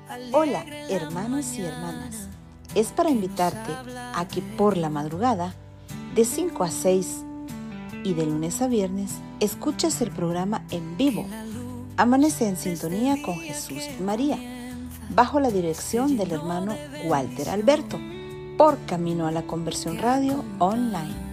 Hola, hermanos y hermanas. Es para invitarte a que por la madrugada, de 5 a 6 y de lunes a viernes, escuches el programa en vivo. Amanece en sintonía con Jesús y María, bajo la dirección del hermano Walter Alberto, por Camino a la Conversión Radio Online.